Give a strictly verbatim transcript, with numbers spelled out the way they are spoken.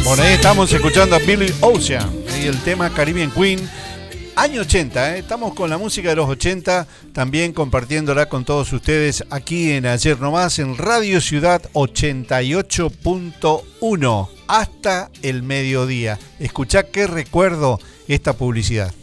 Bueno, ahí estamos escuchando a Billy Ocean y el tema Caribbean Queen, año ochenta, ¿eh? Estamos con la música de los ochenta, también compartiéndola con todos ustedes aquí en Ayer Nomás, en Radio Ciudad ochenta y ocho punto uno, hasta el mediodía. Escuchá qué recuerdo esta publicidad.